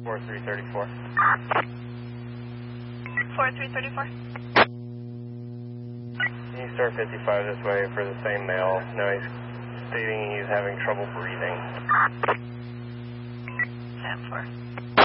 4334. 4334. Eastern 55 this way for the same male. No, he's stating he's having trouble breathing. 10-4.